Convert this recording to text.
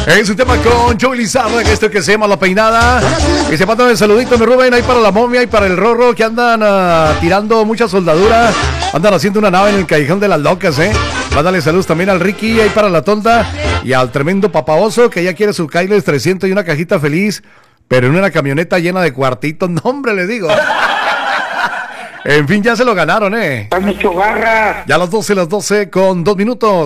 Es un tema con Joey Lizardo, esto que se llama La Peinada. Y se manda el saludito, mi Rubén, ahí para la momia y para el Rorro, que andan tirando mucha soldadura. Andan haciendo una nave en el Callejón de las Locas, Mándale saludos también al Ricky, ahí para la tonta. Y al tremendo papaoso, que ya quiere su Kyles 300 y una cajita feliz, pero en una camioneta llena de cuartitos. No, hombre, le digo. En fin, ya se lo ganaron, Hay mucho garra. Ya las 12 con 2 minutos.